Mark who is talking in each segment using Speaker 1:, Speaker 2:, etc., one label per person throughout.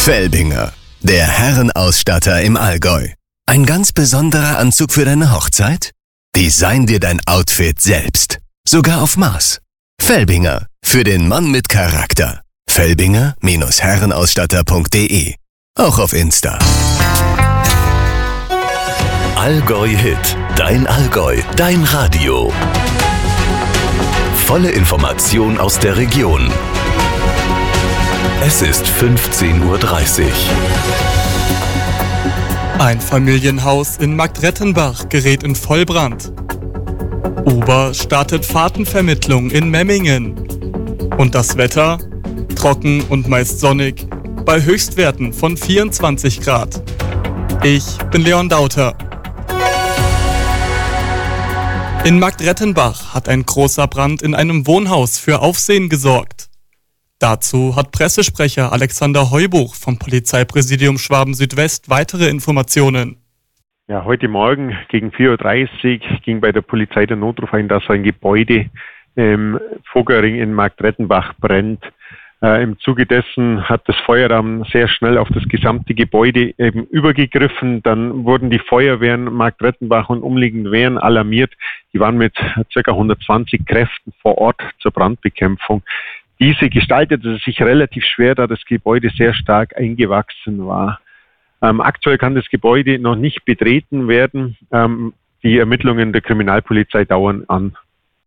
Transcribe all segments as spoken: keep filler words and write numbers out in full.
Speaker 1: Felbinger, der Herrenausstatter im Allgäu. Ein ganz besonderer Anzug für deine Hochzeit? Design dir dein Outfit selbst. Sogar auf Maß. Felbinger, für den Mann mit Charakter. Felbinger Herrenausstatter punkt de. Auch auf Insta.
Speaker 2: Allgäu Hit. Dein Allgäu. Dein Radio. Volle Information aus der Region. Es ist fünfzehn Uhr dreißig.
Speaker 3: Ein Familienhaus in Marktrettenbach gerät in Vollbrand. Uber startet Fahrtenvermittlung in Memmingen. Und das Wetter? Trocken und meist sonnig, bei Höchstwerten von vierundzwanzig Grad. Ich bin Leon Dauter. In Marktrettenbach hat ein großer Brand in einem Wohnhaus für Aufsehen gesorgt. Dazu hat Pressesprecher Alexander Heubuch vom Polizeipräsidium Schwaben-Südwest weitere Informationen.
Speaker 4: Ja, heute Morgen gegen vier Uhr dreißig ging bei der Polizei der Notruf ein, dass ein Gebäude im Vogerring in Marktrettenbach brennt. Äh, Im Zuge dessen hat das Feuerraum sehr schnell auf das gesamte Gebäude eben übergegriffen. Dann wurden die Feuerwehren Marktrettenbach und umliegende Wehren alarmiert. Die waren mit ca. hundertzwanzig Kräften vor Ort zur Brandbekämpfung. Diese gestaltete sich relativ schwer, da das Gebäude sehr stark eingewachsen war. Ähm, aktuell kann das Gebäude noch nicht betreten werden. Ähm, die Ermittlungen der Kriminalpolizei dauern an.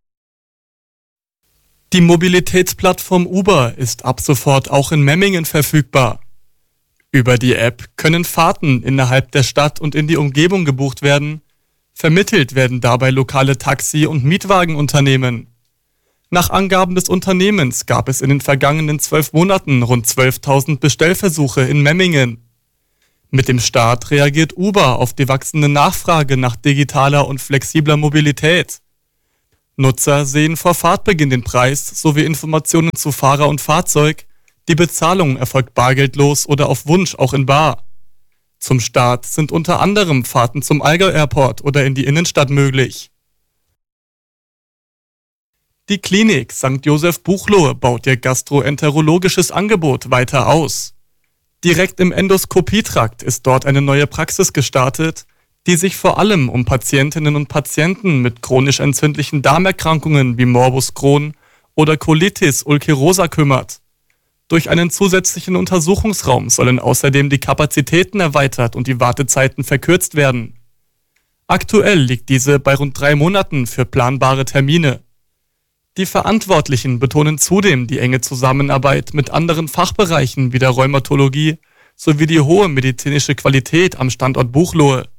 Speaker 3: Die Mobilitätsplattform Uber ist ab sofort auch in Memmingen verfügbar. Über die App können Fahrten innerhalb der Stadt und in die Umgebung gebucht werden. Vermittelt werden dabei lokale Taxi- und Mietwagenunternehmen. Nach Angaben des Unternehmens gab es in den vergangenen zwölf Monaten rund zwölftausend Bestellversuche in Memmingen. Mit dem Start reagiert Uber auf die wachsende Nachfrage nach digitaler und flexibler Mobilität. Nutzer sehen vor Fahrtbeginn den Preis sowie Informationen zu Fahrer und Fahrzeug. Die Bezahlung erfolgt bargeldlos oder auf Wunsch auch in bar. Zum Start sind unter anderem Fahrten zum Allgäu Airport oder in die Innenstadt möglich. Die Klinik Sankt Joseph Buchloe baut ihr gastroenterologisches Angebot weiter aus. Direkt im Endoskopietrakt ist dort eine neue Praxis gestartet, die sich vor allem um Patientinnen und Patienten mit chronisch entzündlichen Darmerkrankungen wie Morbus Crohn oder Colitis ulcerosa kümmert. Durch einen zusätzlichen Untersuchungsraum sollen außerdem die Kapazitäten erweitert und die Wartezeiten verkürzt werden. Aktuell liegt diese bei rund drei Monaten für planbare Termine. Die Verantwortlichen betonen zudem die enge Zusammenarbeit mit anderen Fachbereichen wie der Rheumatologie sowie die hohe medizinische Qualität am Standort Buchloe.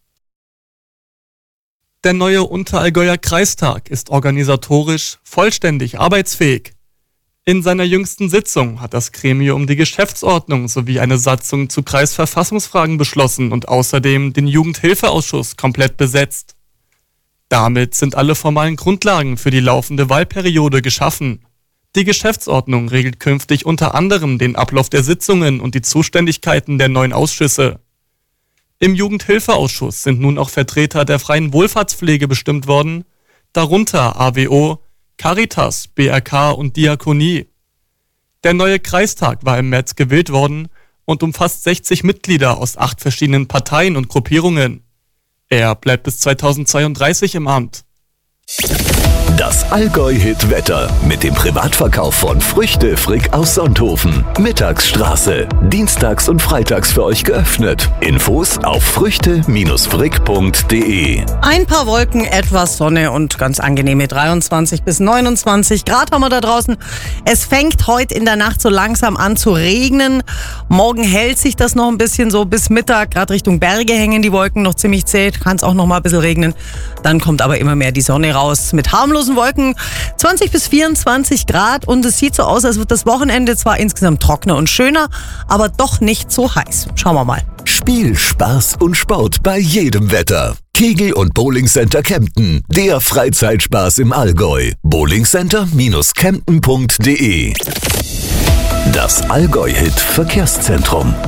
Speaker 3: Der neue Unterallgäuer Kreistag ist organisatorisch vollständig arbeitsfähig. In seiner jüngsten Sitzung hat das Gremium die Geschäftsordnung sowie eine Satzung zu Kreisverfassungsfragen beschlossen und außerdem den Jugendhilfeausschuss komplett besetzt. Damit sind alle formalen Grundlagen für die laufende Wahlperiode geschaffen. Die Geschäftsordnung regelt künftig unter anderem den Ablauf der Sitzungen und die Zuständigkeiten der neuen Ausschüsse. Im Jugendhilfeausschuss sind nun auch Vertreter der freien Wohlfahrtspflege bestimmt worden, darunter A W O, Caritas, B R K und Diakonie. Der neue Kreistag war im März gewählt worden und umfasst sechzig Mitglieder aus acht verschiedenen Parteien und Gruppierungen. Er bleibt bis zweitausendzweiunddreißig im Amt.
Speaker 2: Das Allgäu-Hit-Wetter mit dem Privatverkauf von Früchte Frick aus Sonthofen. Mittagsstraße. Dienstags und freitags für euch geöffnet. Infos auf früchte Frick punkt de.
Speaker 5: Ein paar Wolken, etwas Sonne und ganz angenehme dreiundzwanzig bis neunundzwanzig Grad haben wir da draußen. Es fängt heute in der Nacht so langsam an zu regnen. Morgen hält sich das noch ein bisschen so bis Mittag. Gerade Richtung Berge hängen die Wolken noch ziemlich zäh. Kann es auch noch mal ein bisschen regnen. Dann kommt aber immer mehr die Sonne raus mit harmlosen Wolken, zwanzig bis vierundzwanzig Grad und es sieht so aus, als wird das Wochenende zwar insgesamt trockener und schöner, aber doch nicht so heiß. Schauen wir mal.
Speaker 2: Spiel, Spaß und Sport bei jedem Wetter. Kegel- und Bowlingcenter Kempten, der Freizeitspaß im Allgäu. bowlingcenter Kempten punkt de. Das Allgäu-Hit Verkehrszentrum.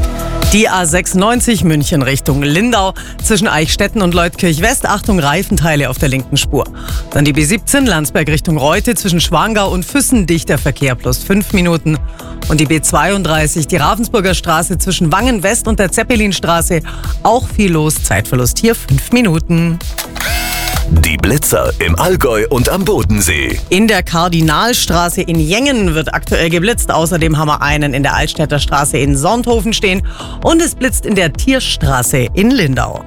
Speaker 5: Die A sechsundneunzig München Richtung Lindau zwischen Eichstätten und Leutkirch West. Achtung, Reifenteile auf der linken Spur. Dann die B siebzehn Landsberg Richtung Reute zwischen Schwangau und Füssen. Dichter Verkehr plus fünf Minuten. Und die B zweiunddreißig, die Ravensburger Straße zwischen Wangen West und der Zeppelinstraße. Auch viel los, Zeitverlust hier fünf Minuten.
Speaker 2: Die Blitzer im Allgäu und am Bodensee.
Speaker 5: In der Kardinalstraße in Jengen wird aktuell geblitzt. Außerdem haben wir einen in der Altstädter Straße in Sonthofen stehen. Und es blitzt in der Tierstraße in Lindau.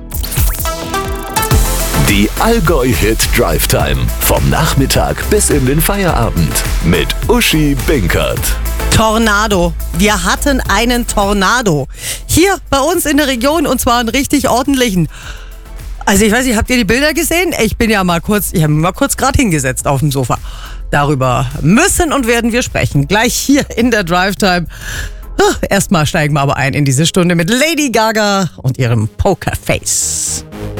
Speaker 2: Die Allgäu-Hit Drive Time. Vom Nachmittag bis in den Feierabend. Mit Uschi Binkert.
Speaker 5: Tornado. Wir hatten einen Tornado. Hier bei uns in der Region und zwar einen richtig ordentlichen. Also ich weiß nicht, habt ihr die Bilder gesehen? Ich bin ja mal kurz, ich habe mich mal kurz gerade hingesetzt auf dem Sofa. Darüber müssen und werden wir sprechen. Gleich hier in der Drive Time. Erstmal steigen wir aber ein in diese Stunde mit Lady Gaga und ihrem Pokerface.